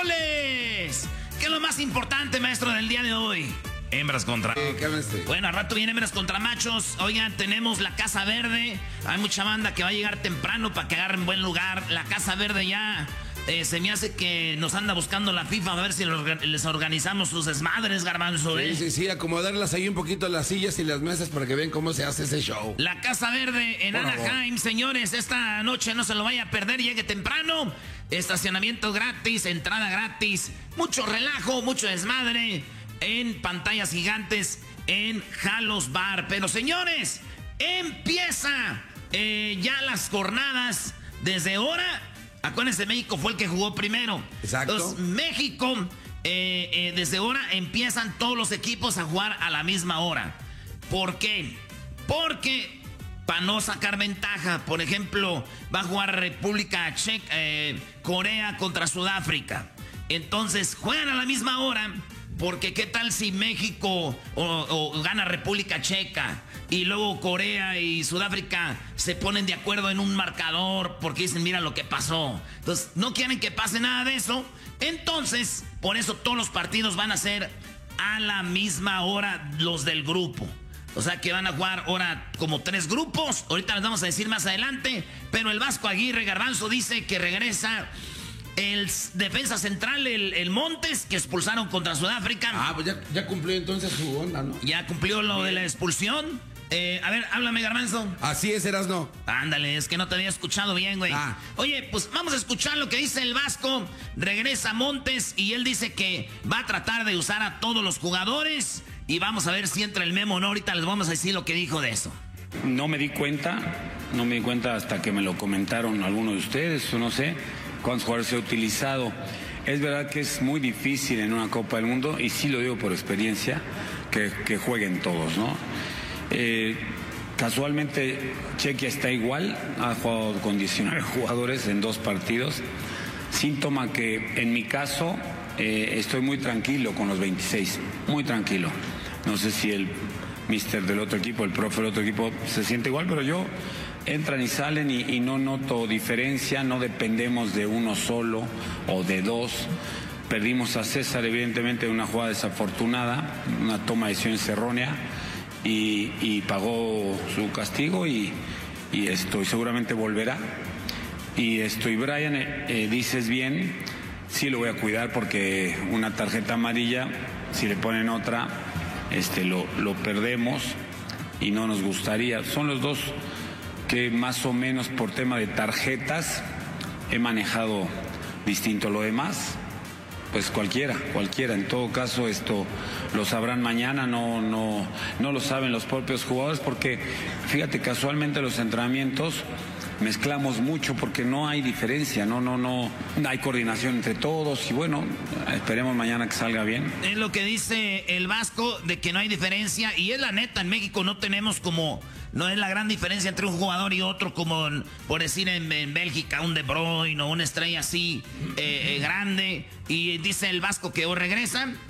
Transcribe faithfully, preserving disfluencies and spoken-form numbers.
miércoles. ¿Qué es lo más importante, maestro, del día de hoy? Hembras contra... Eh, bueno, al rato viene hembras contra machos. Oigan, tenemos la Casa Verde. Hay mucha banda que va a llegar temprano para que agarren buen lugar. La Casa Verde ya... Eh, se me hace que nos anda buscando la FIFA a ver si les organizamos sus desmadres, Garbanzo, ¿eh? Sí, sí, sí, acomodarlas ahí un poquito las sillas y las mesas para que vean cómo se hace ese show. La Casa Verde en Por Anaheim, favor. Señores, esta noche no se lo vaya a perder, llegue temprano. Estacionamiento gratis, entrada gratis, mucho relajo, mucho desmadre en pantallas gigantes en Jalos Bar. Pero, señores, empieza eh, ya las jornadas desde ahora. Acuérdense, México fue el que jugó primero. Exacto. Entonces, México, eh, eh, desde ahora empiezan todos los equipos a jugar a la misma hora. ¿Por qué? Porque para no sacar ventaja, por ejemplo, va a jugar República Checa, eh, Corea contra Sudáfrica. Entonces, juegan a la misma hora, porque qué tal si México o, o gana República Checa y luego Corea y Sudáfrica se ponen de acuerdo en un marcador porque dicen, mira lo que pasó. Entonces, no quieren que pase nada de eso. Entonces, por eso todos los partidos van a ser a la misma hora los del grupo. O sea que van a jugar ahora como tres grupos. Ahorita les vamos a decir más adelante. Pero el Vasco Aguirre, Garbanzo, dice que regresa el defensa central, el, el Montes, que expulsaron contra Sudáfrica. Ah, pues ya, ya cumplió entonces su onda, ¿no? Ya cumplió lo Bien. de la expulsión. Eh, a ver, háblame, Garbanzo. Así es, Erasno. Ándale, es que no te había escuchado bien, güey. Ah. Oye, pues vamos a escuchar lo que dice el Vasco. Regresa Montes y él dice que va a tratar de usar a todos los jugadores. Y vamos a ver si entra el Memo o no. Ahorita les vamos a decir lo que dijo de eso. No me di cuenta, no me di cuenta hasta que me lo comentaron algunos de ustedes, o no sé cuántos jugadores he utilizado. Es verdad que es muy difícil en una Copa del Mundo, y sí lo digo por experiencia, que, que jueguen todos, ¿no? Eh, casualmente Chequia está igual, ha jugado con diecinueve jugadores en dos partidos, síntoma que en mi caso eh, estoy muy tranquilo con los veintiséis, muy tranquilo. No sé si el mister del otro equipo, el profe del otro equipo se siente igual, pero yo entran y salen y, y no noto diferencia, no dependemos de uno solo o de dos. Perdimos a César evidentemente de una jugada desafortunada, una toma de decisiones errónea, y, y pagó su castigo y, y esto, y seguramente volverá. Y esto, y Brian, eh, eh, dices bien, sí lo voy a cuidar porque una tarjeta amarilla, si le ponen otra, este lo, lo perdemos y no nos gustaría. Son los dos que más o menos por tema de tarjetas he manejado distinto. Lo demás, pues cualquiera, cualquiera. En todo caso, esto lo sabrán mañana, no, no, no lo saben los propios jugadores, porque fíjate, casualmente los entrenamientos mezclamos mucho porque no hay diferencia, no, no, no, hay coordinación entre todos y bueno, esperemos mañana que salga bien. Es lo que dice el Vasco, de que no hay diferencia, y es la neta, en México no tenemos como, no es la gran diferencia entre un jugador y otro, como por decir en, en Bélgica, un De Bruyne o una estrella así eh, eh, grande, y dice el Vasco que hoy regresa.